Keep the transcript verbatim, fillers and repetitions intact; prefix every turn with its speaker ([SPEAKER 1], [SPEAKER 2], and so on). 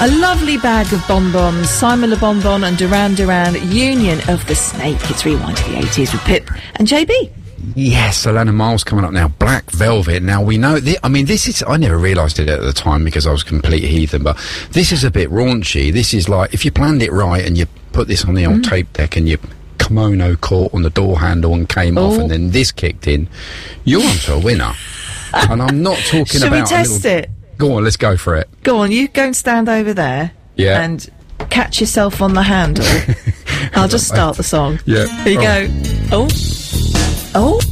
[SPEAKER 1] A lovely bag of bonbons. Simon Le Bon Bon and Duran Duran, Union of the Snake. It's Rewind to the eighties with Pip and J B.
[SPEAKER 2] Yes, Alana Miles coming up now. Black Velvet. Now, we know... Th- I mean, this is... I never realised it at the time because I was a complete heathen, but this is a bit raunchy. This is like, if you planned it right and you put this on the old mm. tape deck and you kimono caught on the door handle and came oh. off and then this kicked in, you're onto a winner. And I'm not talking
[SPEAKER 1] Should
[SPEAKER 2] about...
[SPEAKER 1] Should we test
[SPEAKER 2] little...
[SPEAKER 1] it?
[SPEAKER 2] Go on, let's go for it.
[SPEAKER 1] Go on, you go and stand over there.
[SPEAKER 2] Yeah.
[SPEAKER 1] And catch yourself on the handle. I'll just start the song.
[SPEAKER 2] Yeah.
[SPEAKER 1] Here you
[SPEAKER 2] oh.
[SPEAKER 1] go. Oh. Oh.